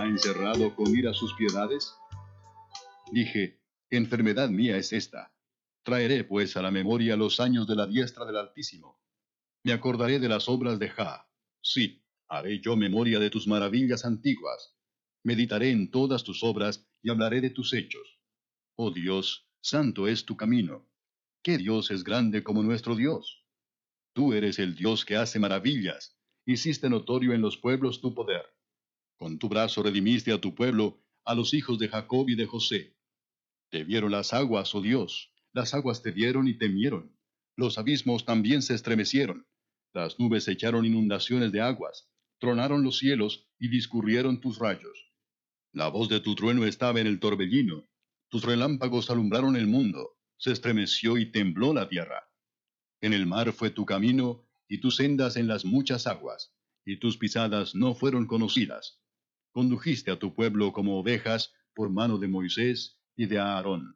ha encerrado con ira sus piedades? Dije, enfermedad mía es esta. Traeré pues a la memoria los años de la diestra del Altísimo. Me acordaré de las obras de Jah. Sí, haré yo memoria de tus maravillas antiguas. Meditaré en todas tus obras y hablaré de tus hechos. Oh Dios, santo es tu camino. ¿Qué Dios es grande como nuestro Dios? Tú eres el Dios que hace maravillas. Hiciste notorio en los pueblos tu poder. Con tu brazo redimiste a tu pueblo, a los hijos de Jacob y de José. Te vieron las aguas, oh Dios. Las aguas te vieron y temieron. Los abismos también se estremecieron. Las nubes echaron inundaciones de aguas. Tronaron los cielos y discurrieron tus rayos. La voz de tu trueno estaba en el torbellino. Tus relámpagos alumbraron el mundo. Se estremeció y tembló la tierra. En el mar fue tu camino, y tus sendas en las muchas aguas, y tus pisadas no fueron conocidas. Condujiste a tu pueblo como ovejas por mano de Moisés y de Aarón.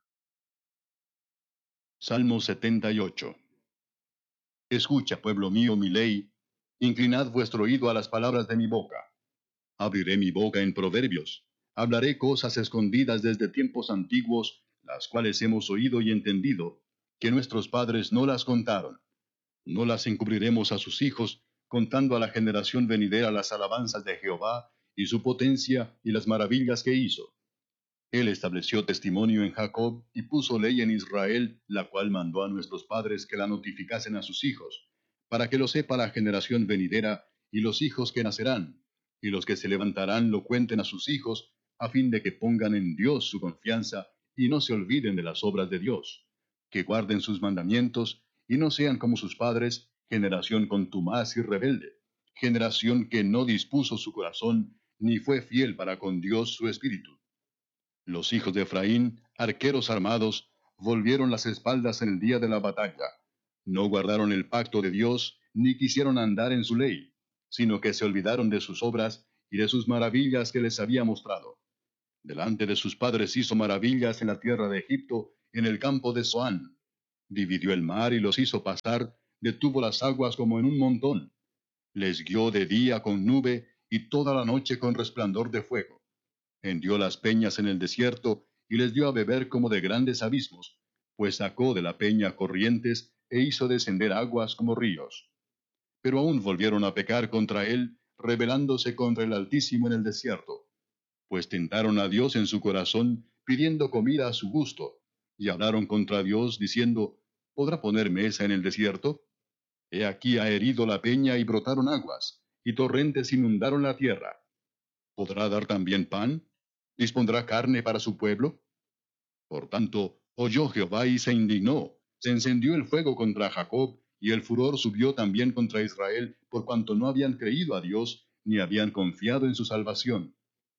Salmo 78. Escucha, pueblo mío, mi ley. Inclinad vuestro oído a las palabras de mi boca. Abriré mi boca en proverbios. Hablaré cosas escondidas desde tiempos antiguos, las cuales hemos oído y entendido, que nuestros padres no las contaron. No las encubriremos a sus hijos, contando a la generación venidera las alabanzas de Jehová, y su potencia y las maravillas que hizo. Él estableció testimonio en Jacob, y puso ley en Israel, la cual mandó a nuestros padres que la notificasen a sus hijos, para que lo sepa la generación venidera, y los hijos que nacerán, y los que se levantarán lo cuenten a sus hijos, a fin de que pongan en Dios su confianza, y no se olviden de las obras de Dios, que guarden sus mandamientos, y no sean como sus padres, generación contumaz y rebelde, generación que no dispuso su corazón, ni fue fiel para con Dios su espíritu. Los hijos de Efraín, arqueros armados, volvieron las espaldas en el día de la batalla. No guardaron el pacto de Dios, ni quisieron andar en su ley, sino que se olvidaron de sus obras y de sus maravillas que les había mostrado. Delante de sus padres hizo maravillas en la tierra de Egipto, en el campo de Zoán. Dividió el mar y los hizo pasar, detuvo las aguas como en un montón. Les guió de día con nube y toda la noche con resplandor de fuego. Hendió las peñas en el desierto y les dio a beber como de grandes abismos, pues sacó de la peña corrientes e hizo descender aguas como ríos. Pero aún volvieron a pecar contra él, rebelándose contra el Altísimo en el desierto, pues tentaron a Dios en su corazón, pidiendo comida a su gusto, y hablaron contra Dios, diciendo, ¿podrá poner mesa en el desierto? He aquí ha herido la peña y brotaron aguas, y torrentes inundaron la tierra. ¿Podrá dar también pan? ¿Dispondrá carne para su pueblo? Por tanto, oyó Jehová y se indignó. Se encendió el fuego contra Jacob, y el furor subió también contra Israel, por cuanto no habían creído a Dios, ni habían confiado en su salvación.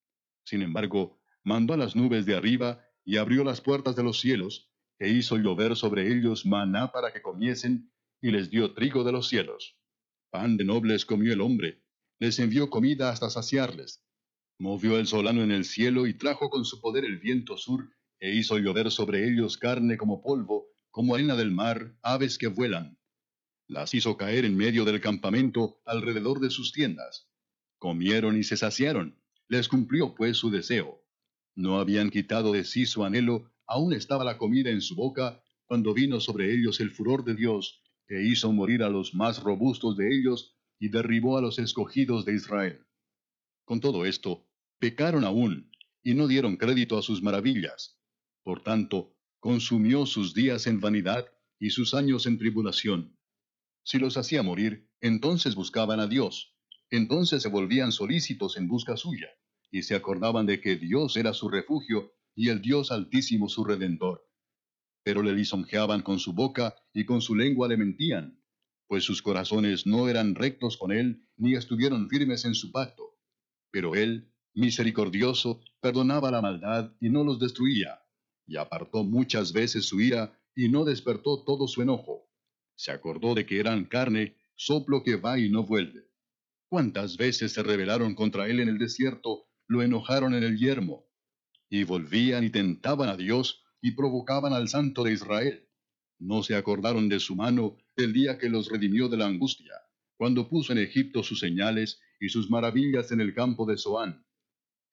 Sin embargo, mandó a las nubes de arriba, y abrió las puertas de los cielos, e hizo llover sobre ellos maná para que comiesen, y les dio trigo de los cielos. Pan de nobles comió el hombre, les envió comida hasta saciarles. Movió el solano en el cielo y trajo con su poder el viento sur, e hizo llover sobre ellos carne como polvo, como arena del mar, aves que vuelan. Las hizo caer en medio del campamento, alrededor de sus tiendas. Comieron y se saciaron, les cumplió pues su deseo. No habían quitado de sí su anhelo, aún estaba la comida en su boca, cuando vino sobre ellos el furor de Dios, e hizo morir a los más robustos de ellos, y derribó a los escogidos de Israel. Con todo esto, pecaron aún, y no dieron crédito a sus maravillas. Por tanto, consumió sus días en vanidad, y sus años en tribulación. Si los hacía morir, entonces buscaban a Dios. Entonces se volvían solícitos en busca suya, y se acordaban de que Dios era su refugio, y el Dios Altísimo su Redentor. Pero le lisonjeaban con su boca, y con su lengua le mentían, pues sus corazones no eran rectos con él, ni estuvieron firmes en su pacto. Pero él, misericordioso, perdonaba la maldad y no los destruía, y apartó muchas veces su ira, y no despertó todo su enojo. Se acordó de que eran carne, soplo que va y no vuelve. ¿Cuántas veces se rebelaron contra él en el desierto, lo enojaron en el yermo? Y volvían y tentaban a Dios, y provocaban al Santo de Israel. No se acordaron de su mano el día que los redimió de la angustia, cuando puso en Egipto sus señales y sus maravillas en el campo de Zoán.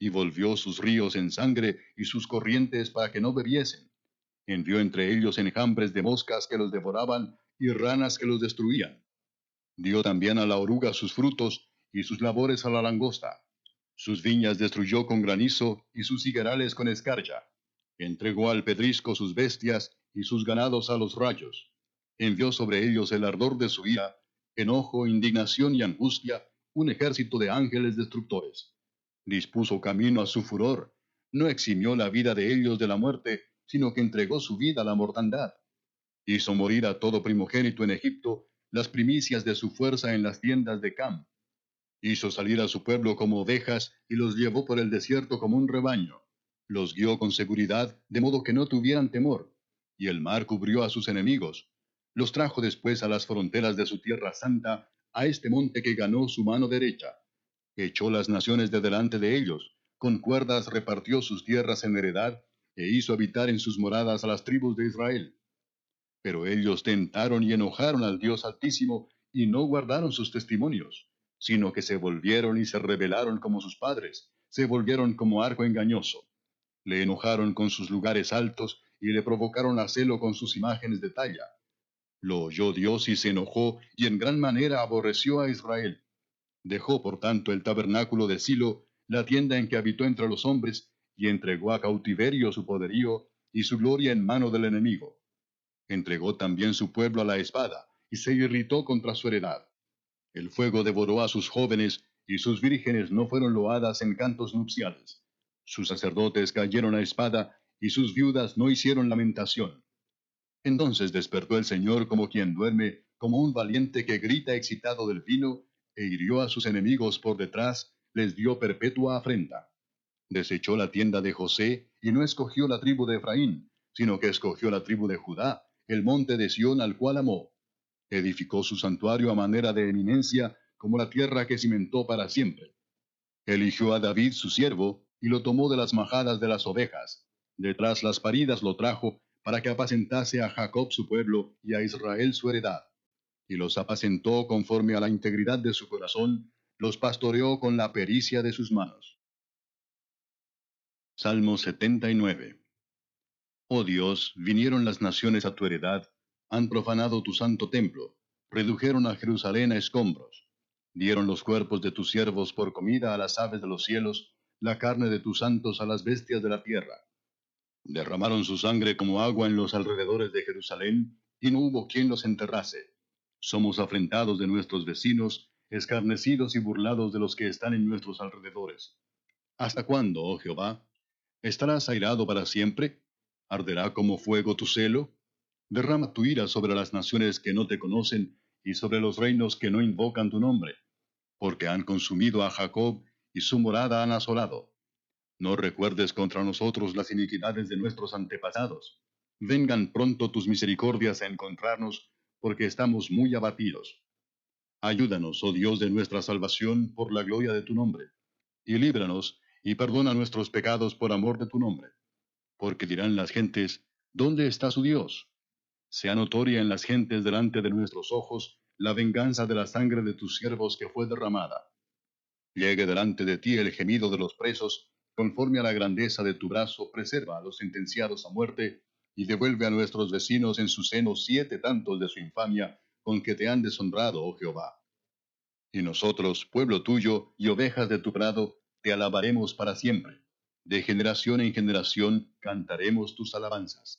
y volvió sus ríos en sangre y sus corrientes para que no bebiesen. Envió entre ellos enjambres de moscas que los devoraban y ranas que los destruían. Dio también a la oruga sus frutos y sus labores a la langosta. Sus viñas destruyó con granizo y sus higuerales con escarcha. Entregó al pedrisco sus bestias y sus ganados a los rayos. Envió sobre ellos el ardor de su ira, enojo, indignación y angustia, un ejército de ángeles destructores. Dispuso camino a su furor. No eximió la vida de ellos de la muerte, sino que entregó su vida a la mortandad. Hizo morir a todo primogénito en Egipto, las primicias de su fuerza en las tiendas de Cam. Hizo salir a su pueblo como ovejas y los llevó por el desierto como un rebaño. Los guió con seguridad, de modo que no tuvieran temor. Y el mar cubrió a sus enemigos. Los trajo después a las fronteras de su tierra santa, a este monte que ganó su mano derecha. Echó las naciones de delante de ellos, con cuerdas repartió sus tierras en heredad, e hizo habitar en sus moradas a las tribus de Israel. Pero ellos tentaron y enojaron al Dios Altísimo, y no guardaron sus testimonios, sino que se volvieron y se rebelaron como sus padres, se volvieron como arco engañoso. Le enojaron con sus lugares altos, y le provocaron a celo con sus imágenes de talla. Lo oyó Dios y se enojó, y en gran manera aborreció a Israel. Dejó por tanto el tabernáculo de Silo, la tienda en que habitó entre los hombres, y entregó a cautiverio su poderío, y su gloria en mano del enemigo. Entregó también su pueblo a la espada, y se irritó contra su heredad. El fuego devoró a sus jóvenes, y sus vírgenes no fueron loadas en cantos nupciales. Sus sacerdotes cayeron a espada, y sus viudas no hicieron lamentación. Entonces despertó el Señor como quien duerme, como un valiente que grita excitado del vino, e hirió a sus enemigos por detrás, les dio perpetua afrenta. Desechó la tienda de José, y no escogió la tribu de Efraín, sino que escogió la tribu de Judá, el monte de Sión al cual amó. Edificó su santuario a manera de eminencia, como la tierra que cimentó para siempre. Eligió a David su siervo, y lo tomó de las majadas de las ovejas. Detrás las paridas lo trajo, para que apacentase a Jacob su pueblo, y a Israel su heredad. Y los apacentó conforme a la integridad de su corazón, los pastoreó con la pericia de sus manos. Salmo 79. Oh Dios, vinieron las naciones a tu heredad, han profanado tu santo templo, redujeron a Jerusalén a escombros. Dieron los cuerpos de tus siervos por comida a las aves de los cielos, la carne de tus santos a las bestias de la tierra. Derramaron su sangre como agua en los alrededores de Jerusalén, y no hubo quien los enterrase. Somos afrentados de nuestros vecinos, escarnecidos y burlados de los que están en nuestros alrededores. ¿Hasta cuándo, oh Jehová? ¿Estarás airado para siempre? ¿Arderá como fuego tu celo? Derrama tu ira sobre las naciones que no te conocen y sobre los reinos que no invocan tu nombre, porque han consumido a Jacob y su morada han asolado. No recuerdes contra nosotros las iniquidades de nuestros antepasados. Vengan pronto tus misericordias a encontrarnos, porque estamos muy abatidos. Ayúdanos, oh Dios de nuestra salvación, por la gloria de tu nombre, y líbranos, y perdona nuestros pecados por amor de tu nombre. Porque dirán las gentes, ¿dónde está su Dios? Sea notoria en las gentes delante de nuestros ojos la venganza de la sangre de tus siervos que fue derramada. Llegue delante de ti el gemido de los presos, conforme a la grandeza de tu brazo, preserva a los sentenciados a muerte, y devuelve a nuestros vecinos en su seno 7 tantos de su infamia, con que te han deshonrado, oh Jehová. Y nosotros, pueblo tuyo y ovejas de tu prado, te alabaremos para siempre. De generación en generación cantaremos tus alabanzas.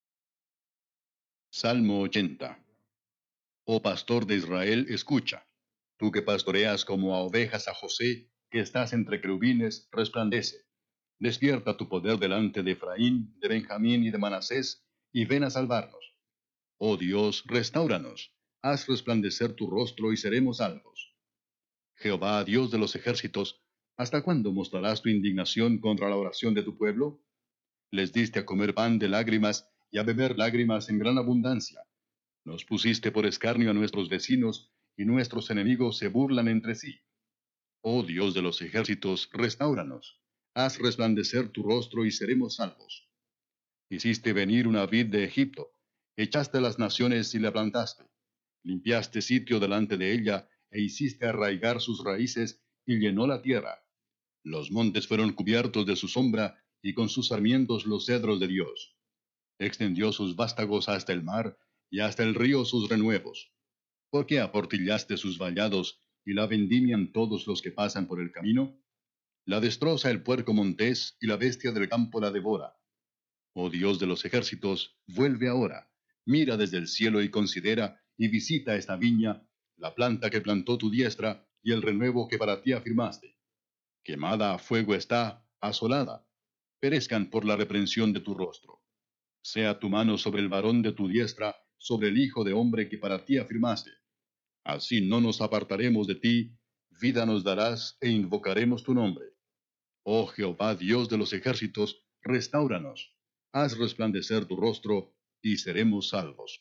Salmo 80. Oh pastor de Israel, escucha. Tú que pastoreas como a ovejas a José, que estás entre querubines, resplandece. Despierta tu poder delante de Efraín, de Benjamín y de Manasés, y ven a salvarnos. Oh Dios, restáuranos. Haz resplandecer tu rostro y seremos salvos. Jehová, Dios de los ejércitos, ¿hasta cuándo mostrarás tu indignación contra la oración de tu pueblo? Les diste a comer pan de lágrimas y a beber lágrimas en gran abundancia. Nos pusiste por escarnio a nuestros vecinos, y nuestros enemigos se burlan entre sí. Oh Dios de los ejércitos, restáuranos. Haz resplandecer tu rostro y seremos salvos. Hiciste venir una vid de Egipto, echaste las naciones y la plantaste. Limpiaste sitio delante de ella, e hiciste arraigar sus raíces, y llenó la tierra. Los montes fueron cubiertos de su sombra, y con sus sarmientos los cedros de Dios. Extendió sus vástagos hasta el mar, y hasta el río sus renuevos. ¿Por qué aportillaste sus vallados, y la vendimian todos los que pasan por el camino? La destroza el puerco montés, y la bestia del campo la devora. Oh Dios de los ejércitos, vuelve ahora. Mira desde el cielo y considera, y visita esta viña, la planta que plantó tu diestra, y el renuevo que para ti afirmaste. Quemada a fuego está, asolada. Perezcan por la reprensión de tu rostro. Sea tu mano sobre el varón de tu diestra, sobre el hijo de hombre que para ti afirmaste. Así no nos apartaremos de ti, vida nos darás e invocaremos tu nombre. Oh Jehová, Dios de los ejércitos, restáuranos. Haz resplandecer tu rostro, y seremos salvos.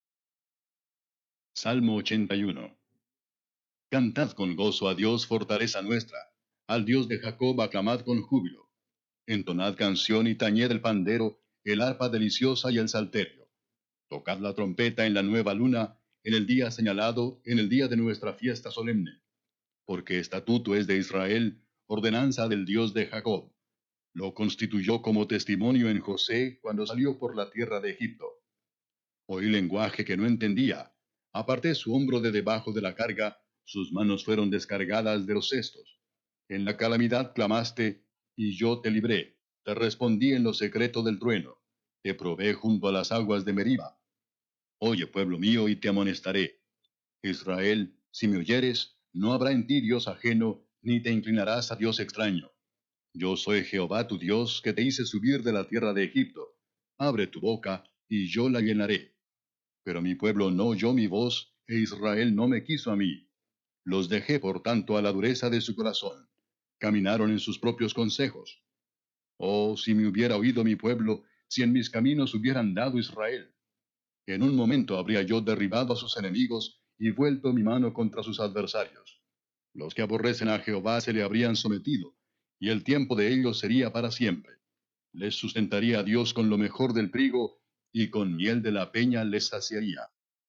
Salmo 81. Cantad con gozo a Dios, fortaleza nuestra. Al Dios de Jacob aclamad con júbilo. Entonad canción y tañed el pandero, el arpa deliciosa y el salterio. Tocad la trompeta en la nueva luna, en el día señalado, en el día de nuestra fiesta solemne. Porque estatuto es de Israel, ordenanza del Dios de Jacob. Lo constituyó como testimonio en José cuando salió por la tierra de Egipto. Oí lenguaje que no entendía. Aparté su hombro de debajo de la carga, sus manos fueron descargadas de los cestos. En la calamidad clamaste, y yo te libré. Te respondí en lo secreto del trueno. Te probé junto a las aguas de Meriba. Oye, pueblo mío, y te amonestaré. Israel, si me oyeres, no habrá en ti Dios ajeno, ni te inclinarás a Dios extraño. Yo soy Jehová tu Dios, que te hice subir de la tierra de Egipto. Abre tu boca, y yo la llenaré. Pero mi pueblo no oyó mi voz, e Israel no me quiso a mí. Los dejé por tanto a la dureza de su corazón. Caminaron en sus propios consejos. Oh, si me hubiera oído mi pueblo, si en mis caminos hubiera andado Israel. En un momento habría yo derribado a sus enemigos y vuelto mi mano contra sus adversarios. Los que aborrecen a Jehová se le habrían sometido, y el tiempo de ellos sería para siempre. Les sustentaría a Dios con lo mejor del trigo, y con miel de la peña les saciaría.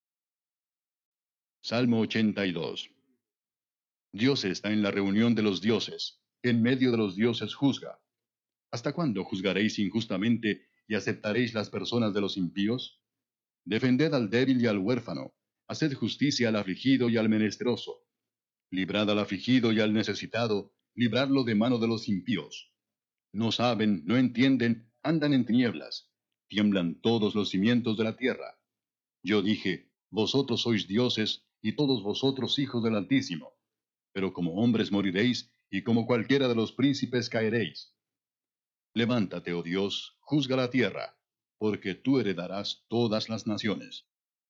Salmo 82. Dios está en la reunión de los dioses, en medio de los dioses juzga. ¿Hasta cuándo juzgaréis injustamente y aceptaréis las personas de los impíos? Defended al débil y al huérfano, haced justicia al afligido y al menesteroso. Librad al afligido y al necesitado, libradlo de mano de los impíos. No saben, no entienden, andan en tinieblas, tiemblan todos los cimientos de la tierra. Yo dije, vosotros sois dioses, y todos vosotros hijos del Altísimo. Pero como hombres moriréis, y como cualquiera de los príncipes caeréis. Levántate, oh Dios, juzga la tierra, porque tú heredarás todas las naciones.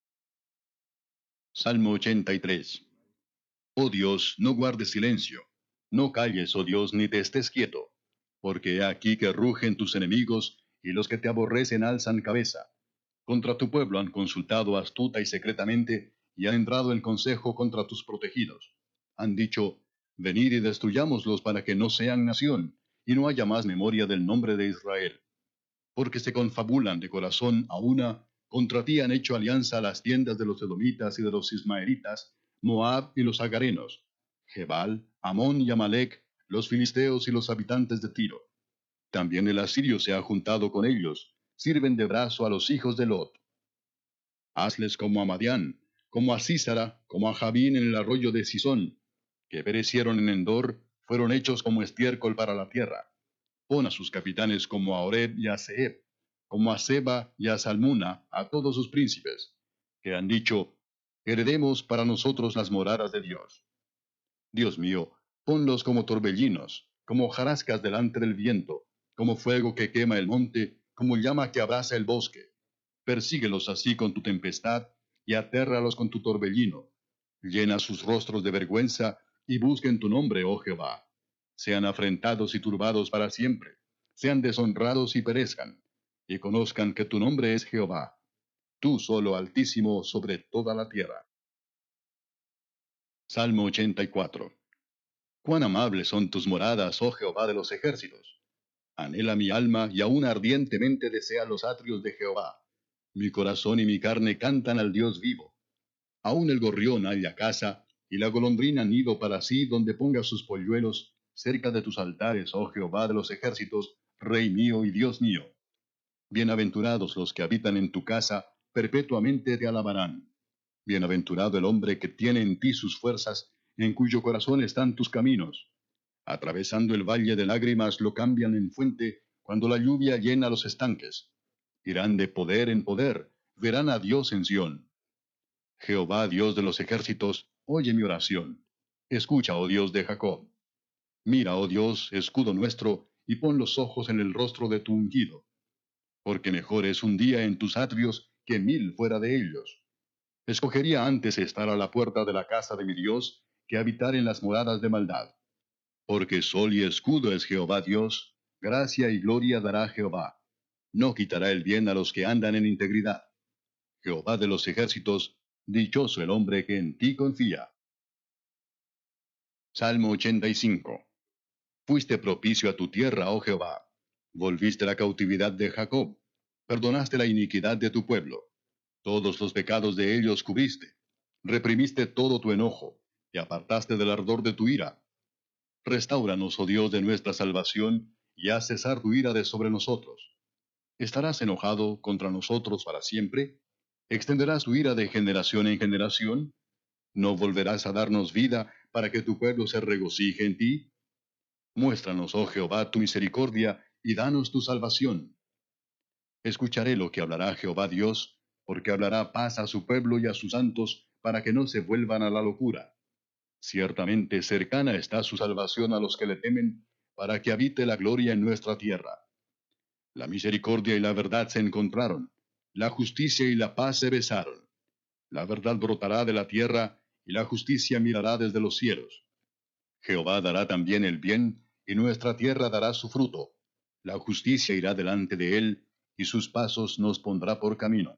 Salmo 83. Oh Dios, no guardes silencio, no calles, oh Dios, ni te estés quieto, porque he aquí que rugen tus enemigos, y los que te aborrecen alzan cabeza. Contra tu pueblo han consultado astuta y secretamente, y han entrado en consejo contra tus protegidos. Han dicho, venid y destruyámoslos para que no sean nación, y no haya más memoria del nombre de Israel. Porque se confabulan de corazón a una, contra ti han hecho alianza las tiendas de los edomitas y de los ismaelitas, Moab y los agarenos, Jebal, Amón y Amalec, los filisteos y los habitantes de Tiro. También el asirio se ha juntado con ellos, sirven de brazo a los hijos de Lot. Hazles como a Madián, como a Sísara, como a Jabín en el arroyo de Sisón, que perecieron en Endor, fueron hechos como estiércol para la tierra. Pon a sus capitanes como a Oreb y a Zeeb, como a Seba y a Salmuna, a todos sus príncipes, que han dicho, heredemos para nosotros las moradas de Dios. Dios mío, ponlos como torbellinos, como hojarascas delante del viento, como fuego que quema el monte, como llama que abraza el bosque. Persíguelos así con tu tempestad, y atérralos con tu torbellino. Llena sus rostros de vergüenza, y busquen tu nombre, oh Jehová. Sean afrentados y turbados para siempre, sean deshonrados y perezcan, y conozcan que tu nombre es Jehová, tú solo Altísimo sobre toda la tierra. Salmo 84. Cuán amables son tus moradas, oh Jehová de los ejércitos. Anhela mi alma, y aún ardientemente desea los atrios de Jehová. Mi corazón y mi carne cantan al Dios vivo. Aún el gorrión halla casa, y la golondrina nido para sí donde ponga sus polluelos, cerca de tus altares, oh Jehová de los ejércitos, Rey mío y Dios mío. Bienaventurados los que habitan en tu casa, perpetuamente te alabarán. Bienaventurado el hombre que tiene en ti sus fuerzas, en cuyo corazón están tus caminos. Atravesando el valle de lágrimas lo cambian en fuente, cuando la lluvia llena los estanques. Irán de poder en poder, verán a Dios en Sión. Jehová, Dios de los ejércitos, oye mi oración. Escucha, oh Dios de Jacob. Mira, oh Dios, escudo nuestro, y pon los ojos en el rostro de tu ungido. Porque mejor es un día en tus atrios que 1000 fuera de ellos. Escogería antes estar a la puerta de la casa de mi Dios, que habitar en las moradas de maldad. Porque sol y escudo es Jehová Dios, gracia y gloria dará Jehová. No quitará el bien a los que andan en integridad. Jehová de los ejércitos, dichoso el hombre que en ti confía. Salmo 85. Fuiste propicio a tu tierra, oh Jehová. Volviste la cautividad de Jacob. Perdonaste la iniquidad de tu pueblo. Todos los pecados de ellos cubriste. Reprimiste todo tu enojo, y apartaste del ardor de tu ira. Restáuranos, oh Dios de nuestra salvación, y haz cesar tu ira de sobre nosotros. ¿Estarás enojado contra nosotros para siempre? ¿Extenderás tu ira de generación en generación? ¿No volverás a darnos vida para que tu pueblo se regocije en ti? Muéstranos, oh Jehová, tu misericordia, y danos tu salvación. Escucharé lo que hablará Jehová Dios, porque hablará paz a su pueblo y a sus santos, para que no se vuelvan a la locura. Ciertamente cercana está su salvación a los que le temen, para que habite la gloria en nuestra tierra. La misericordia y la verdad se encontraron, la justicia y la paz se besaron. La verdad brotará de la tierra, y la justicia mirará desde los cielos. Jehová dará también el bien, y nuestra tierra dará su fruto. La justicia irá delante de él, y sus pasos nos pondrá por camino.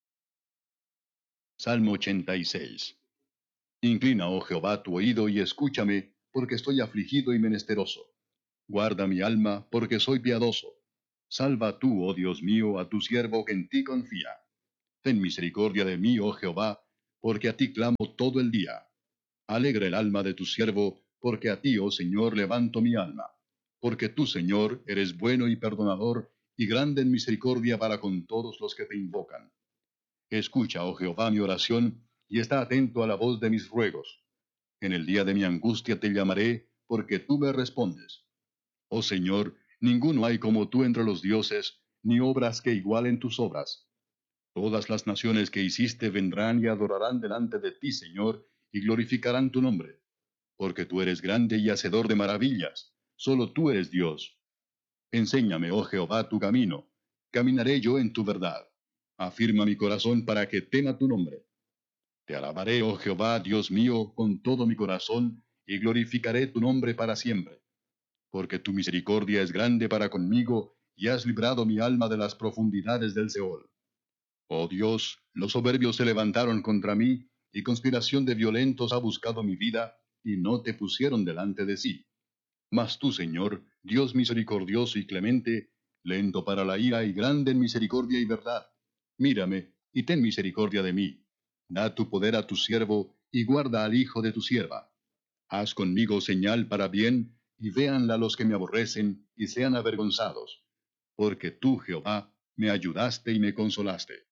Salmo 86. Inclina, oh Jehová, tu oído y escúchame, porque estoy afligido y menesteroso. Guarda mi alma, porque soy piadoso. Salva tú, oh Dios mío, a tu siervo que en ti confía. Ten misericordia de mí, oh Jehová, porque a ti clamo todo el día. Alegra el alma de tu siervo, porque a ti, oh Señor, levanto mi alma. Porque tú, Señor, eres bueno y perdonador, y grande en misericordia para con todos los que te invocan. Escucha, oh Jehová, mi oración, y está atento a la voz de mis ruegos. En el día de mi angustia te llamaré, porque tú me respondes. Oh Señor, ninguno hay como tú entre los dioses, ni obras que igualen tus obras. Todas las naciones que hiciste vendrán y adorarán delante de ti, Señor, y glorificarán tu nombre. Porque tú eres grande y hacedor de maravillas, solo tú eres Dios. Enséñame, oh Jehová, tu camino, caminaré yo en tu verdad. Afirma mi corazón para que tema tu nombre. Te alabaré, oh Jehová, Dios mío, con todo mi corazón, y glorificaré tu nombre para siempre. Porque tu misericordia es grande para conmigo, y has librado mi alma de las profundidades del Seol. Oh Dios, los soberbios se levantaron contra mí, y conspiración de violentos ha buscado mi vida, y no te pusieron delante de sí. Mas tú, Señor, Dios misericordioso y clemente, lento para la ira y grande en misericordia y verdad, mírame y ten misericordia de mí. Da tu poder a tu siervo, y guarda al hijo de tu sierva. Haz conmigo señal para bien, y véanla los que me aborrecen, y sean avergonzados. Porque tú, Jehová, me ayudaste y me consolaste.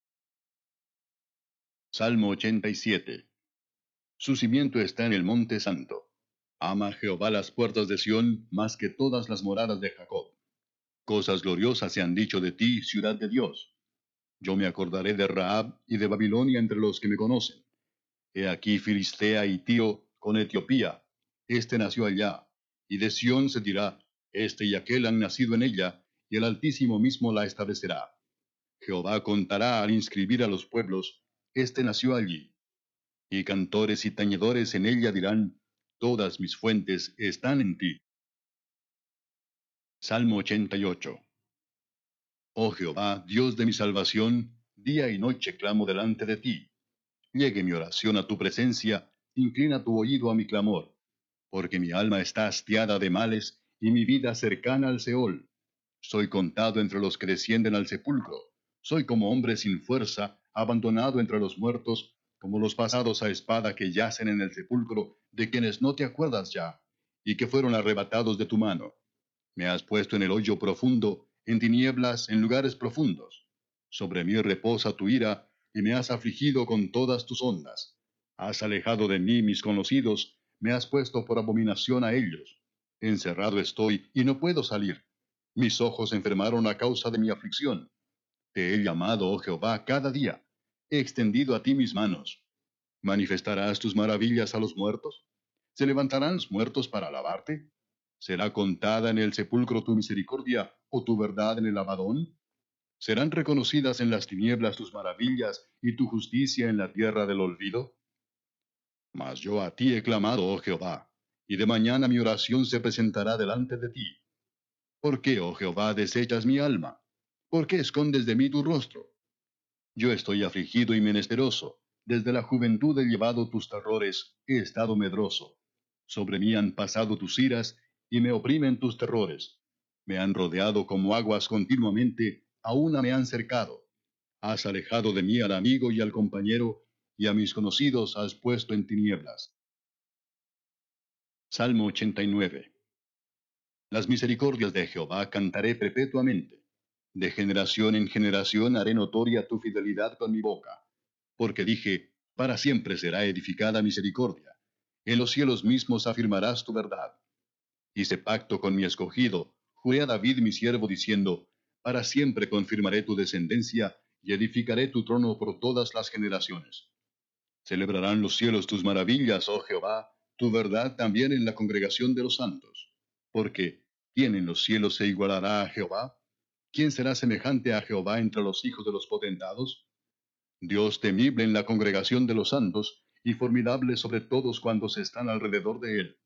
Salmo 87. Su cimiento está en el monte santo. Ama Jehová las puertas de Sión más que todas las moradas de Jacob. Cosas gloriosas se han dicho de ti, ciudad de Dios. Yo me acordaré de Rahab y de Babilonia entre los que me conocen. He aquí Filistea y Tiro con Etiopía. Este nació allá. Y de Sión se dirá, este y aquel han nacido en ella, y el Altísimo mismo la establecerá. Jehová contará al inscribir a los pueblos, este nació allí. Y cantores y tañedores en ella dirán, todas mis fuentes están en ti. Salmo 88. Oh Jehová, Dios de mi salvación, día y noche clamo delante de ti. Llegue mi oración a tu presencia, inclina tu oído a mi clamor, porque mi alma está hastiada de males y mi vida cercana al Seol. Soy contado entre los que descienden al sepulcro. Soy como hombre sin fuerza, abandonado entre los muertos, como los pasados a espada que yacen en el sepulcro, de quienes no te acuerdas ya, y que fueron arrebatados de tu mano. Me has puesto en el hoyo profundo, en tinieblas, en lugares profundos. Sobre mí reposa tu ira, y me has afligido con todas tus ondas. Has alejado de mí mis conocidos, me has puesto por abominación a ellos. Encerrado estoy, y no puedo salir. Mis ojos se enfermaron a causa de mi aflicción. Te he llamado, oh Jehová, cada día. He extendido a ti mis manos. ¿Manifestarás tus maravillas a los muertos? ¿Se levantarán los muertos para alabarte? ¿Será contada en el sepulcro tu misericordia o tu verdad en el Abadón? ¿Serán reconocidas en las tinieblas tus maravillas y tu justicia en la tierra del olvido? Mas yo a ti he clamado, oh Jehová, y de mañana mi oración se presentará delante de ti. ¿Por qué, oh Jehová, desechas mi alma? ¿Por qué escondes de mí tu rostro? Yo estoy afligido y menesteroso. Desde la juventud he llevado tus terrores, he estado medroso. Sobre mí han pasado tus iras, y me oprimen tus terrores. Me han rodeado como aguas continuamente, a una me han cercado. Has alejado de mí al amigo y al compañero, y a mis conocidos has puesto en tinieblas. Salmo 89. Las misericordias de Jehová cantaré perpetuamente. De generación en generación haré notoria tu fidelidad con mi boca. Porque dije, para siempre será edificada misericordia. En los cielos mismos afirmarás tu verdad. Hice pacto con mi escogido, juré a David mi siervo diciendo, para siempre confirmaré tu descendencia y edificaré tu trono por todas las generaciones. Celebrarán los cielos tus maravillas, oh Jehová, tu verdad también en la congregación de los santos. Porque, ¿quién en los cielos se igualará a Jehová? ¿Quién será semejante a Jehová entre los hijos de los potentados? Dios temible en la congregación de los santos, y formidable sobre todos cuantos están alrededor de él.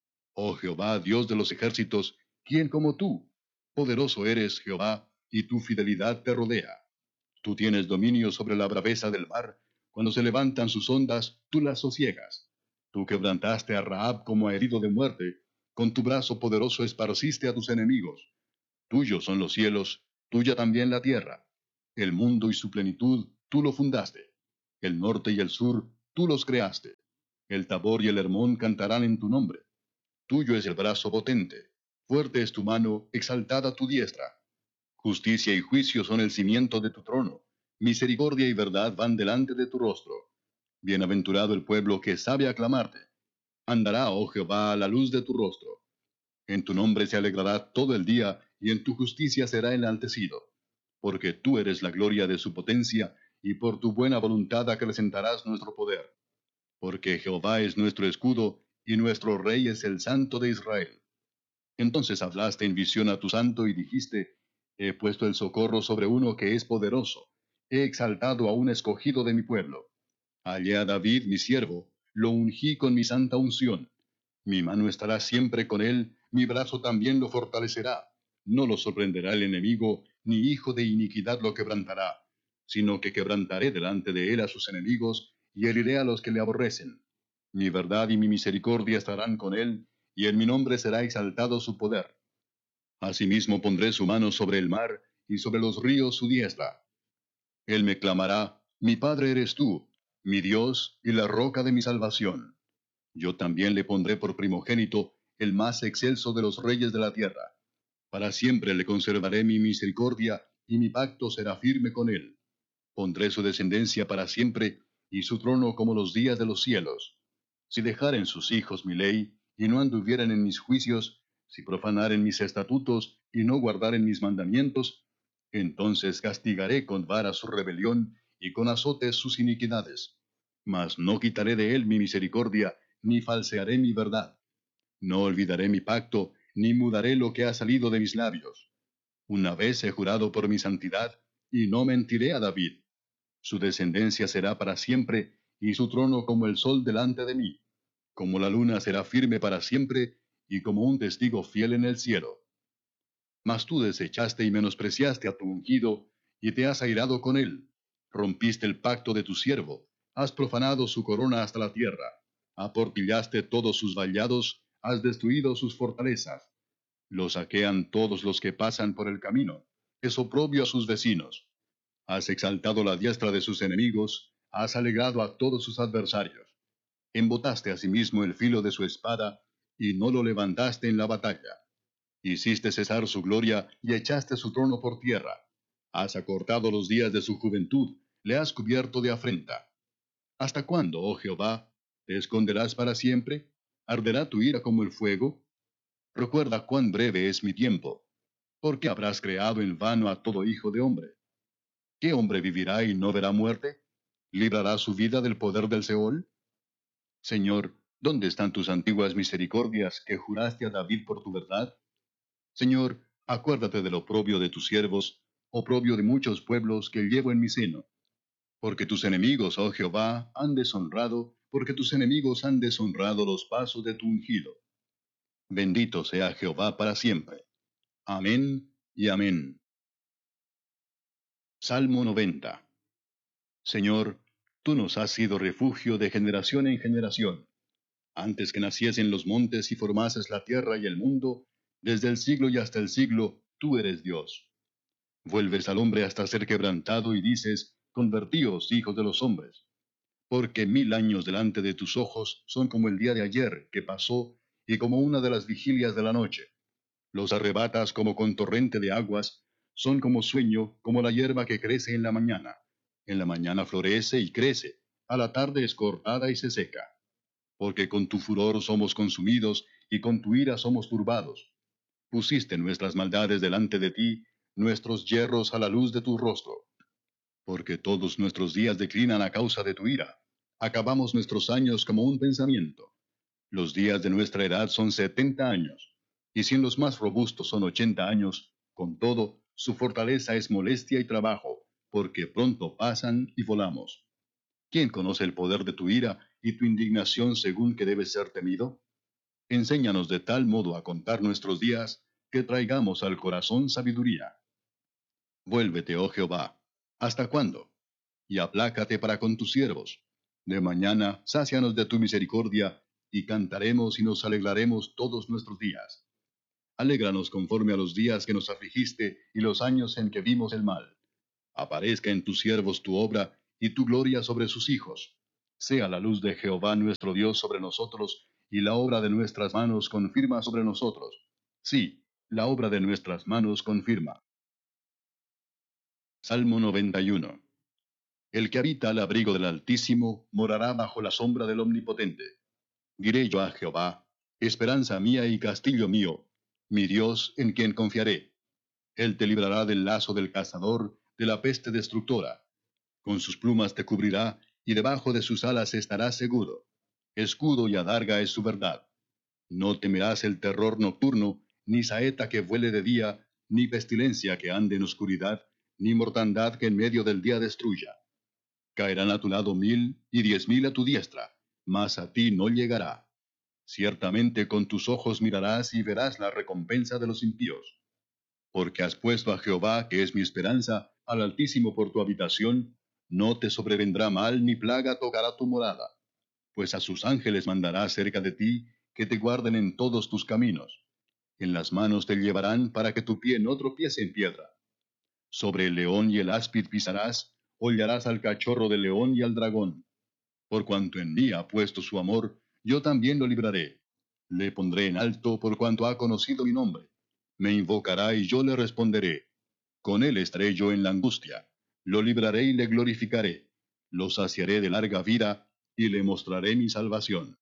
Oh Jehová, Dios de los ejércitos, ¿quién como tú? Poderoso eres, Jehová, y tu fidelidad te rodea. Tú tienes dominio sobre la braveza del mar. Cuando se levantan sus ondas, tú las sosiegas. Tú quebrantaste a Rahab como a herido de muerte. Con tu brazo poderoso esparciste a tus enemigos. Tuyos son los cielos, tuya también la tierra. El mundo y su plenitud, tú lo fundaste. El norte y el sur, tú los creaste. El Tabor y el Hermón cantarán en tu nombre. Tuyo es el brazo potente. Fuerte es tu mano, exaltada tu diestra. Justicia y juicio son el cimiento de tu trono. Misericordia y verdad van delante de tu rostro. Bienaventurado el pueblo que sabe aclamarte. Andará, oh Jehová, a la luz de tu rostro. En tu nombre se alegrará todo el día, y en tu justicia será enaltecido. Porque tú eres la gloria de su potencia, y por tu buena voluntad acrecentarás nuestro poder. Porque Jehová es nuestro escudo, y nuestro rey es el Santo de Israel. Entonces hablaste en visión a tu santo y dijiste, he puesto el socorro sobre uno que es poderoso, he exaltado a un escogido de mi pueblo. Hallé a David mi siervo, lo ungí con mi santa unción. Mi mano estará siempre con él, mi brazo también lo fortalecerá. No lo sorprenderá el enemigo, ni hijo de iniquidad lo quebrantará, sino que quebrantaré delante de él a sus enemigos, y heriré a los que le aborrecen. Mi verdad y mi misericordia estarán con él, y en mi nombre será exaltado su poder. Asimismo pondré su mano sobre el mar, y sobre los ríos su diestra. Él me clamará, mi Padre eres tú, mi Dios y la roca de mi salvación. Yo también le pondré por primogénito, el más excelso de los reyes de la tierra. Para siempre le conservaré mi misericordia, y mi pacto será firme con él. Pondré su descendencia para siempre, y su trono como los días de los cielos. Si dejaren sus hijos mi ley, y no anduvieran en mis juicios, si profanaren mis estatutos, y no guardaren mis mandamientos, entonces castigaré con vara su rebelión, y con azotes sus iniquidades. Mas no quitaré de él mi misericordia, ni falsearé mi verdad. No olvidaré mi pacto, ni mudaré lo que ha salido de mis labios. Una vez he jurado por mi santidad, y no mentiré a David. Su descendencia será para siempre, y su trono como el sol delante de mí. Como la luna será firme para siempre, y como un testigo fiel en el cielo. Mas tú desechaste y menospreciaste a tu ungido, y te has airado con él. Rompiste el pacto de tu siervo, has profanado su corona hasta la tierra. Aportillaste todos sus vallados, has destruido sus fortalezas. Lo saquean todos los que pasan por el camino, es oprobio a sus vecinos. Has exaltado la diestra de sus enemigos, has alegrado a todos sus adversarios. Embotaste asimismo el filo de su espada, y no lo levantaste en la batalla. Hiciste cesar su gloria y echaste su trono por tierra. Has acortado los días de su juventud, le has cubierto de afrenta. ¿Hasta cuándo, oh Jehová? ¿Te esconderás para siempre? ¿Arderá tu ira como el fuego? Recuerda cuán breve es mi tiempo. ¿Por qué habrás creado en vano a todo hijo de hombre? ¿Qué hombre vivirá y no verá muerte? ¿Librará su vida del poder del Seol? Señor, ¿dónde están tus antiguas misericordias que juraste a David por tu verdad? Señor, acuérdate del oprobio de tus siervos, oprobio de muchos pueblos que llevo en mi seno. Porque tus enemigos, oh Jehová, porque tus enemigos han deshonrado los pasos de tu ungido. Bendito sea Jehová para siempre. Amén y amén. Salmo 90. Señor, tú nos has sido refugio de generación en generación. Antes que naciesen los montes y formases la tierra y el mundo, desde el siglo y hasta el siglo, tú eres Dios. Vuelves al hombre hasta ser quebrantado y dices, convertíos, hijos de los hombres. Porque 1000 años delante de tus ojos son como el día de ayer que pasó y como una de las vigilias de la noche. Los arrebatas como con torrente de aguas, son como sueño, como la hierba que crece en la mañana. En la mañana florece y crece, a la tarde es cortada y se seca. Porque con tu furor somos consumidos y con tu ira somos turbados. Pusiste nuestras maldades delante de ti, nuestros yerros a la luz de tu rostro. Porque todos nuestros días declinan a causa de tu ira. Acabamos nuestros años como un pensamiento. Los días de nuestra edad son 70 años, y si en los más robustos son 80 años, con todo, su fortaleza es molestia y trabajo, porque pronto pasan y volamos. ¿Quién conoce el poder de tu ira y tu indignación según que debe ser temido? Enséñanos de tal modo a contar nuestros días, que traigamos al corazón sabiduría. Vuélvete, oh Jehová. ¿Hasta cuándo? Y aplácate para con tus siervos. De mañana, sácianos de tu misericordia, y cantaremos y nos alegraremos todos nuestros días. Alégranos conforme a los días que nos afligiste y los años en que vimos el mal. Aparezca en tus siervos tu obra, y tu gloria sobre sus hijos. Sea la luz de Jehová nuestro Dios sobre nosotros, y la obra de nuestras manos confirma sobre nosotros. Sí, la obra de nuestras manos confirma. Salmo 91. El que habita al abrigo del Altísimo morará bajo la sombra del Omnipotente. Diré yo a Jehová, esperanza mía y castillo mío, mi Dios en quien confiaré. Él te librará del lazo del cazador, de la peste destructora. Con sus plumas te cubrirá, y debajo de sus alas estarás seguro. Escudo y adarga es su verdad. No temerás el terror nocturno, ni saeta que vuele de día, ni pestilencia que ande en oscuridad, ni mortandad que en medio del día destruya. Caerán a tu lado 1000 y 10.000 a tu diestra, mas a ti no llegará. Ciertamente con tus ojos mirarás y verás la recompensa de los impíos. Porque has puesto a Jehová, que es mi esperanza, al Altísimo por tu habitación, no te sobrevendrá mal ni plaga tocará tu morada. Pues a sus ángeles mandará cerca de ti, que te guarden en todos tus caminos. En las manos te llevarán para que tu pie no tropiece en piedra. Sobre el león y el áspid pisarás, hollarás al cachorro del león y al dragón. Por cuanto en mí ha puesto su amor, yo también lo libraré. Le pondré en alto por cuanto ha conocido mi nombre. Me invocará y yo le responderé. Con él estaré yo en la angustia. Lo libraré y le glorificaré. Lo saciaré de larga vida y le mostraré mi salvación.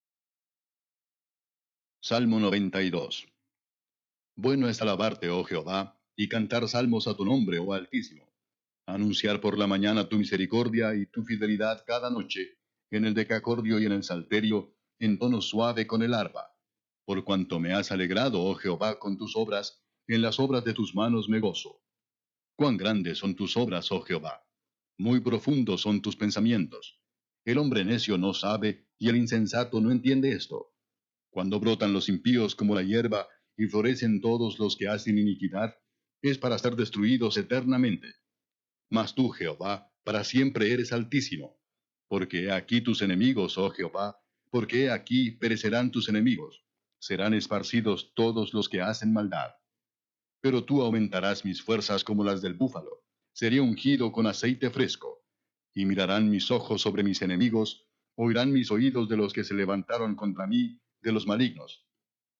Salmo 92. Bueno es alabarte, oh Jehová, y cantar salmos a tu nombre, oh Altísimo. Anunciar por la mañana tu misericordia y tu fidelidad cada noche, en el decacordio y en el salterio, en tono suave con el arpa. Por cuanto me has alegrado, oh Jehová, con tus obras, en las obras de tus manos me gozo. Cuán grandes son tus obras, oh Jehová. Muy profundos son tus pensamientos. El hombre necio no sabe, y el insensato no entiende esto. Cuando brotan los impíos como la hierba, y florecen todos los que hacen iniquidad, es para ser destruidos eternamente. Mas tú, Jehová, para siempre eres altísimo. Porque he aquí tus enemigos, oh Jehová, porque he aquí perecerán tus enemigos. Serán esparcidos todos los que hacen maldad. Pero tú aumentarás mis fuerzas como las del búfalo. Seré ungido con aceite fresco. Y mirarán mis ojos sobre mis enemigos, oirán mis oídos de los que se levantaron contra mí, de los malignos.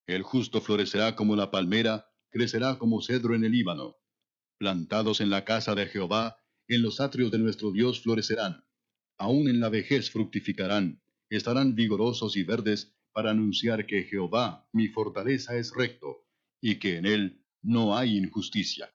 El justo florecerá como la palmera, crecerá como cedro en el Líbano. Plantados en la casa de Jehová, en los atrios de nuestro Dios florecerán. Aún en la vejez fructificarán, estarán vigorosos y verdes para anunciar que Jehová, mi fortaleza, es recto, y que en él no hay injusticia.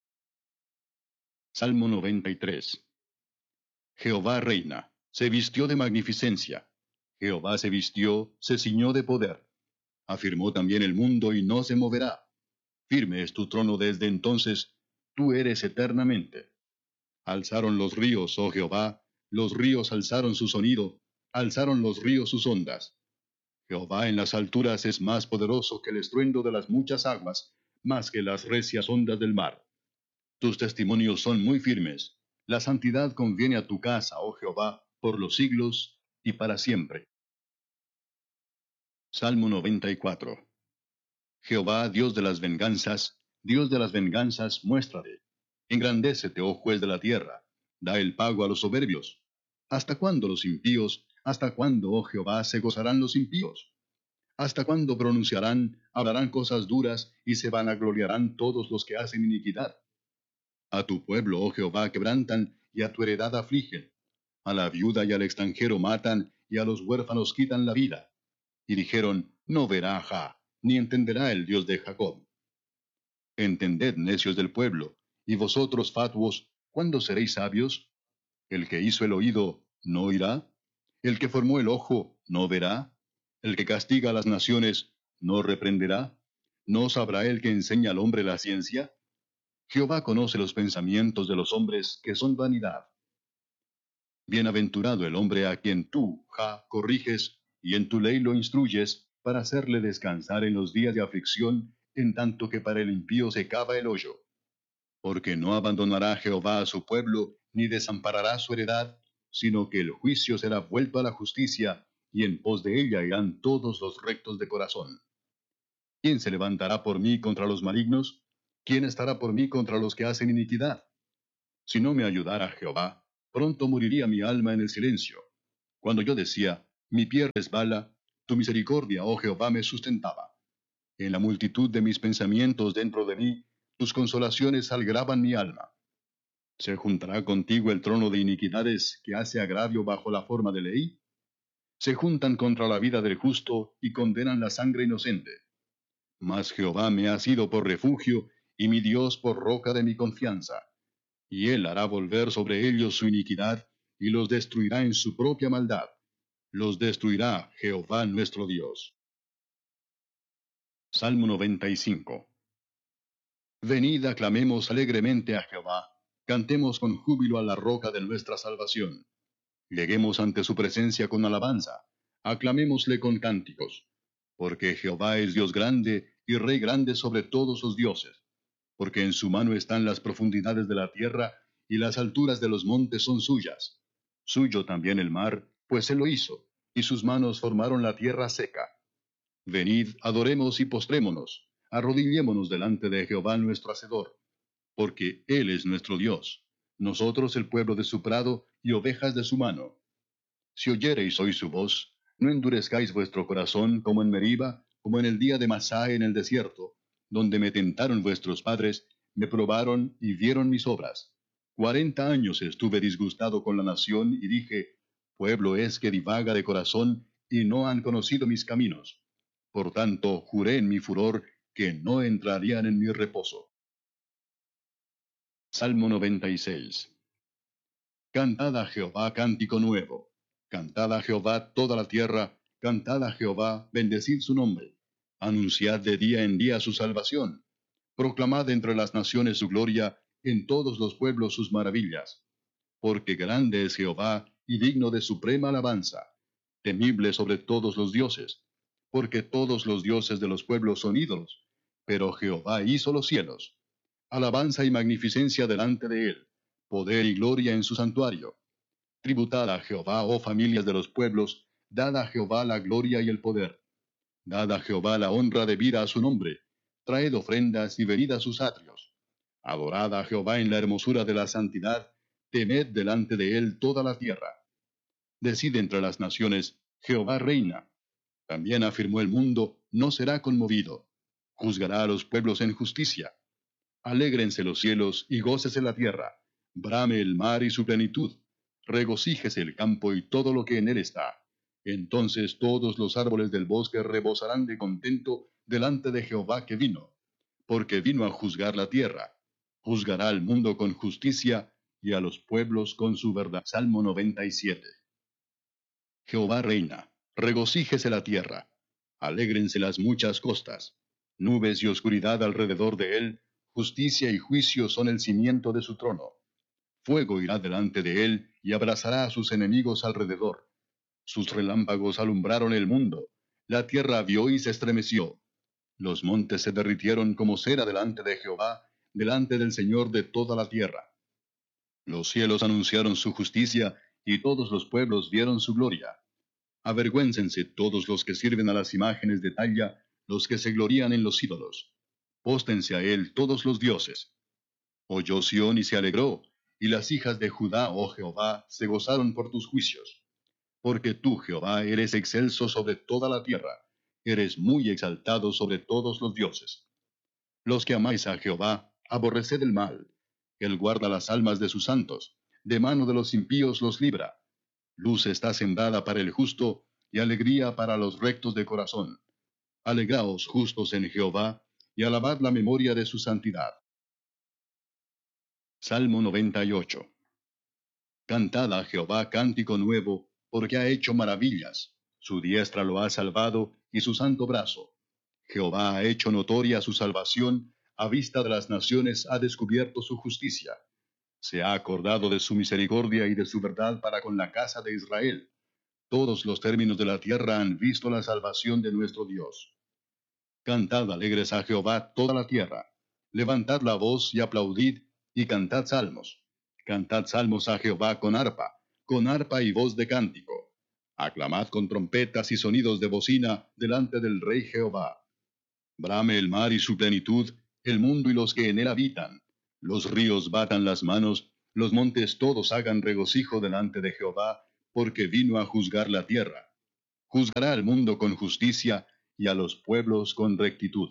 Salmo 93. Jehová reina, se vistió de magnificencia. Jehová se vistió, se ciñó de poder. Afirmó también el mundo y no se moverá. Firme es tu trono desde entonces, tú eres eternamente. Alzaron los ríos, oh Jehová, los ríos alzaron su sonido, alzaron los ríos sus ondas. Jehová en las alturas es más poderoso que el estruendo de las muchas aguas, más que las recias ondas del mar. Tus testimonios son muy firmes. La santidad conviene a tu casa, oh Jehová, por los siglos y para siempre. Salmo 94. Jehová, Dios de las venganzas, muéstrate. Engrandécete, oh juez de la tierra. Da el pago a los soberbios. ¿Hasta cuándo los impíos, hasta cuándo, oh Jehová, se gozarán los impíos? ¿Hasta cuándo pronunciarán, hablarán cosas duras y se vanagloriarán todos los que hacen iniquidad? A tu pueblo, oh Jehová, quebrantan y a tu heredad afligen. A la viuda y al extranjero matan y a los huérfanos quitan la vida. Y dijeron, no verá Jah, ni entenderá el Dios de Jacob. Entended, necios del pueblo, y vosotros, fatuos, ¿cuándo seréis sabios? El que hizo el oído, ¿no oirá? El que formó el ojo, ¿no verá? El que castiga a las naciones, ¿no reprenderá? ¿No sabrá el que enseña al hombre la ciencia? Jehová conoce los pensamientos de los hombres, que son vanidad. Bienaventurado el hombre a quien tú, Jah, corriges, y en tu ley lo instruyes, para hacerle descansar en los días de aflicción, en tanto que para el impío se cava el hoyo. Porque no abandonará Jehová a su pueblo, ni desamparará su heredad, sino que el juicio será vuelto a la justicia, y en pos de ella irán todos los rectos de corazón. ¿Quién se levantará por mí contra los malignos? ¿Quién estará por mí contra los que hacen iniquidad? Si no me ayudara Jehová, pronto moriría mi alma en el silencio. Cuando yo decía, mi pie resbala, tu misericordia, oh Jehová, me sustentaba. En la multitud de mis pensamientos dentro de mí, tus consolaciones alegraban mi alma. ¿Se juntará contigo el trono de iniquidades que hace agravio bajo la forma de ley? Se juntan contra la vida del justo y condenan la sangre inocente. Mas Jehová me ha sido por refugio, y mi Dios por roca de mi confianza. Y él hará volver sobre ellos su iniquidad, y los destruirá en su propia maldad. Los destruirá Jehová nuestro Dios. Salmo 95. Venid, aclamemos alegremente a Jehová, cantemos con júbilo a la roca de nuestra salvación. Lleguemos ante su presencia con alabanza, aclamémosle con cánticos. Porque Jehová es Dios grande y Rey grande sobre todos los dioses. Porque en su mano están las profundidades de la tierra, y las alturas de los montes son suyas. Suyo también el mar, pues él lo hizo, y sus manos formaron la tierra seca. Venid, adoremos y postrémonos, arrodillémonos delante de Jehová nuestro Hacedor, porque él es nuestro Dios, nosotros el pueblo de su prado y ovejas de su mano. Si oyereis hoy su voz, no endurezcáis vuestro corazón como en Meriba, como en el día de Masá en el desierto, donde me tentaron vuestros padres, me probaron y vieron mis obras. 40 años estuve disgustado con la nación y dije, pueblo es que divaga de corazón y no han conocido mis caminos. Por tanto, juré en mi furor que no entrarían en mi reposo. Salmo 96. Cantad a Jehová cántico nuevo. Cantad a Jehová toda la tierra, cantad a Jehová, bendecid su nombre. Anunciad de día en día su salvación. Proclamad entre las naciones su gloria, en todos los pueblos sus maravillas. Porque grande es Jehová, y digno de suprema alabanza, temible sobre todos los dioses. Porque todos los dioses de los pueblos son ídolos, pero Jehová hizo los cielos. Alabanza y magnificencia delante de él, poder y gloria en su santuario. Tributad a Jehová, oh familias de los pueblos, dad a Jehová la gloria y el poder. Dad a Jehová la honra debida a su nombre. Traed ofrendas y venid a sus atrios. Adorad a Jehová en la hermosura de la santidad. Temed delante de él toda la tierra. Decid entre las naciones, Jehová reina. También afirmó el mundo, no será conmovido. Juzgará a los pueblos en justicia. Alégrense los cielos y gócese la tierra. Brame el mar y su plenitud. Regocíjese el campo y todo lo que en él está. Entonces todos los árboles del bosque rebosarán de contento delante de Jehová que vino, porque vino a juzgar la tierra. Juzgará al mundo con justicia y a los pueblos con su verdad. Salmo 97. Jehová reina, regocíjese la tierra, alégrense las muchas costas. Nubes y oscuridad alrededor de él, justicia y juicio son el cimiento de su trono. Fuego irá delante de él y abrazará a sus enemigos alrededor. Sus relámpagos alumbraron el mundo. La tierra vio y se estremeció. Los montes se derritieron como cera delante de Jehová, delante del Señor de toda la tierra. Los cielos anunciaron su justicia, y todos los pueblos vieron su gloria. Avergüéncense todos los que sirven a las imágenes de talla, los que se glorían en los ídolos. Póstense a él todos los dioses. Oyó Sión y se alegró, y las hijas de Judá, oh Jehová, se gozaron por tus juicios. Porque tú, Jehová, eres excelso sobre toda la tierra, eres muy exaltado sobre todos los dioses. Los que amáis a Jehová, aborreced el mal. Él guarda las almas de sus santos, de mano de los impíos los libra. Luz está sembrada para el justo, y alegría para los rectos de corazón. Alegraos justos en Jehová, y alabad la memoria de su santidad. Salmo 98. Cantad a Jehová cántico nuevo, porque ha hecho maravillas. Su diestra lo ha salvado, y su santo brazo. Jehová ha hecho notoria su salvación, a vista de las naciones ha descubierto su justicia. Se ha acordado de su misericordia y de su verdad para con la casa de Israel. Todos los términos de la tierra han visto la salvación de nuestro Dios. Cantad alegres a Jehová toda la tierra. Levantad la voz y aplaudid, y cantad salmos. Cantad salmos a Jehová con arpa y voz de cántico. Aclamad con trompetas y sonidos de bocina delante del Rey Jehová. Brame el mar y su plenitud, el mundo y los que en él habitan. Los ríos batan las manos, los montes todos hagan regocijo delante de Jehová, porque vino a juzgar la tierra. Juzgará al mundo con justicia y a los pueblos con rectitud.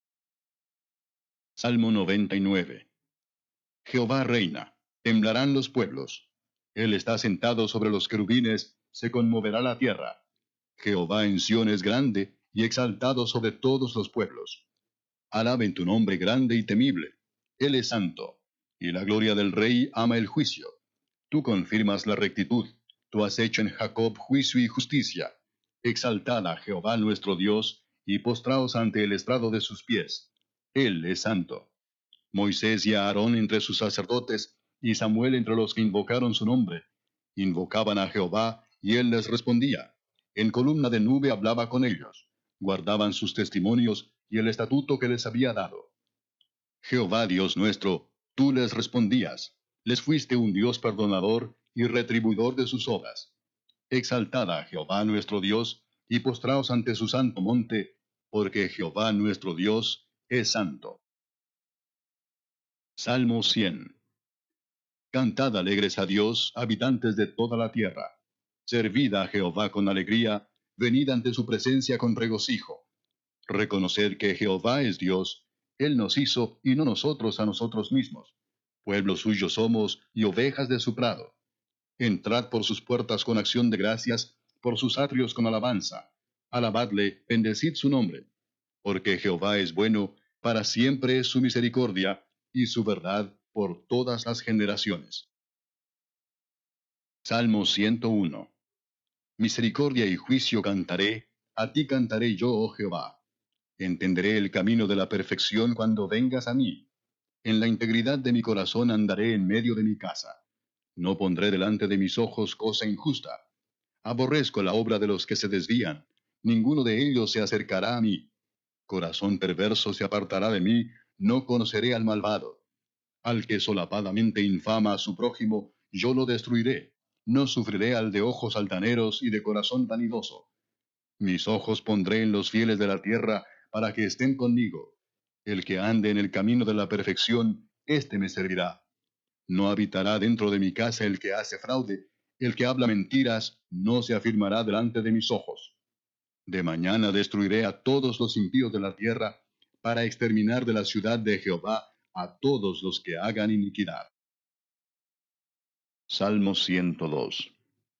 Salmo 99. Jehová reina, temblarán los pueblos. Él está sentado sobre los querubines, se conmoverá la tierra. Jehová en Sión es grande y exaltado sobre todos los pueblos. Alaben tu nombre grande y temible. Él es santo, y la gloria del Rey ama el juicio. Tú confirmas la rectitud, tú has hecho en Jacob juicio y justicia. Exaltad a Jehová nuestro Dios, y postraos ante el estrado de sus pies. Él es santo. Moisés y Aarón entre sus sacerdotes, y Samuel entre los que invocaron su nombre. Invocaban a Jehová, y él les respondía. En columna de nube hablaba con ellos. Guardaban sus testimonios y el estatuto que les había dado. Jehová Dios nuestro, tú les respondías. Les fuiste un Dios perdonador y retribuidor de sus obras. Exaltad a Jehová nuestro Dios, y postraos ante su santo monte, porque Jehová nuestro Dios es santo. Salmo 100. Cantad alegres a Dios, habitantes de toda la tierra. Servid a Jehová con alegría, venid ante su presencia con regocijo. Reconoced que Jehová es Dios, Él nos hizo y no nosotros a nosotros mismos. Pueblo suyo somos y ovejas de su prado. Entrad por sus puertas con acción de gracias, por sus atrios con alabanza. Alabadle, bendecid su nombre. Porque Jehová es bueno, para siempre es su misericordia, y su verdad por todas las generaciones. Salmo 101. Misericordia y juicio cantaré, a ti cantaré yo, oh Jehová. Entenderé el camino de la perfección cuando vengas a mí. En la integridad de mi corazón andaré en medio de mi casa. No pondré delante de mis ojos cosa injusta. Aborrezco la obra de los que se desvían. Ninguno de ellos se acercará a mí. Corazón perverso se apartará de mí, no conoceré al malvado. Al que solapadamente infama a su prójimo, yo lo destruiré. No sufriré al de ojos altaneros y de corazón vanidoso. Mis ojos pondré en los fieles de la tierra, para que estén conmigo. El que ande en el camino de la perfección, éste me servirá. No habitará dentro de mi casa el que hace fraude, el que habla mentiras, no se afirmará delante de mis ojos. De mañana destruiré a todos los impíos de la tierra, para exterminar de la ciudad de Jehová a todos los que hagan iniquidad. Salmo 102.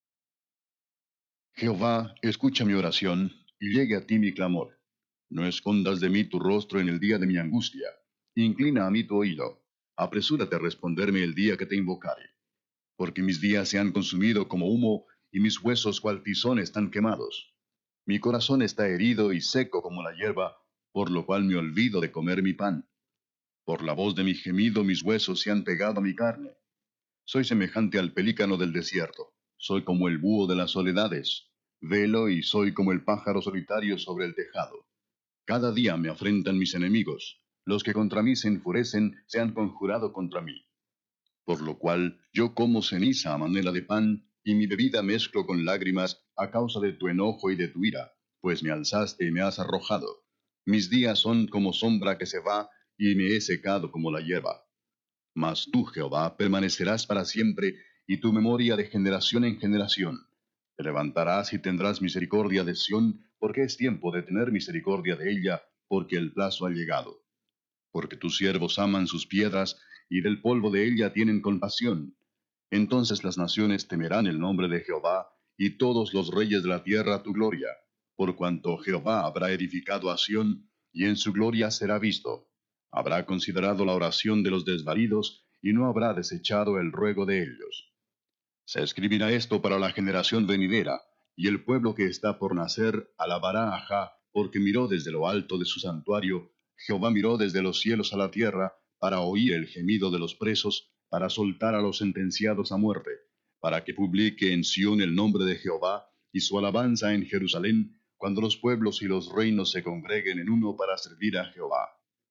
Jehová, escucha mi oración, y llegue a ti mi clamor. No escondas de mí tu rostro en el día de mi angustia. Inclina a mí tu oído. Apresúrate a responderme el día que te invocare. Porque mis días se han consumido como humo, y mis huesos cual tizón están quemados. Mi corazón está herido y seco como la hierba, por lo cual me olvido de comer mi pan. Por la voz de mi gemido mis huesos se han pegado a mi carne. Soy semejante al pelícano del desierto. Soy como el búho de las soledades. Velo y soy como el pájaro solitario sobre el tejado. Cada día me afrentan mis enemigos. Los que contra mí se enfurecen se han conjurado contra mí. Por lo cual yo como ceniza a manera de pan, y mi bebida mezclo con lágrimas a causa de tu enojo y de tu ira, pues me alzaste y me has arrojado. Mis días son como sombra que se va, y me he secado como la hierba. Mas tú, Jehová, permanecerás para siempre, y tu memoria de generación en generación. Te levantarás y tendrás misericordia de Sión, porque es tiempo de tener misericordia de ella, porque el plazo ha llegado. Porque tus siervos aman sus piedras, y del polvo de ella tienen compasión. Entonces las naciones temerán el nombre de Jehová, y todos los reyes de la tierra tu gloria, por cuanto Jehová habrá edificado a Sión, y en su gloria será visto. Habrá considerado la oración de los desvalidos, y no habrá desechado el ruego de ellos. Se escribirá esto para la generación venidera, y el pueblo que está por nacer alabará a Jah, porque miró desde lo alto de su santuario, Jehová miró desde los cielos a la tierra, para oír el gemido de los presos, para soltar a los sentenciados a muerte, para que publique en Sión el nombre de Jehová, y su alabanza en Jerusalén, cuando los pueblos y los reinos se congreguen en uno para servir a Jehová.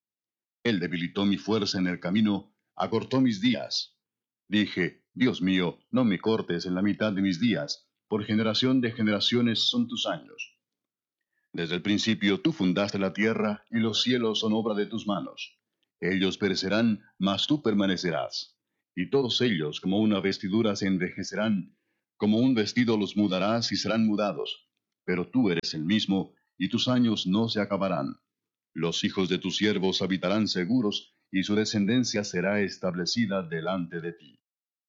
Él debilitó mi fuerza en el camino, acortó mis días. Dije, Dios mío, no me cortes en la mitad de mis días, por generación de generaciones son tus años. Desde el principio tú fundaste la tierra, y los cielos son obra de tus manos. Ellos perecerán, mas tú permanecerás. Y todos ellos como una vestidura se envejecerán, como un vestido los mudarás y serán mudados. Pero tú eres el mismo, y tus años no se acabarán. Los hijos de tus siervos habitarán seguros, y su descendencia será establecida delante de ti.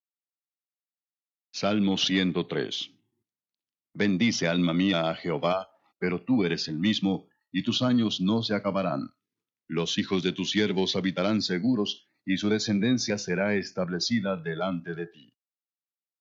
Salmo 103. Bendice alma mía a Jehová, pero tú eres el mismo, y tus años no se acabarán. Los hijos de tus siervos habitarán seguros, y su descendencia será establecida delante de ti.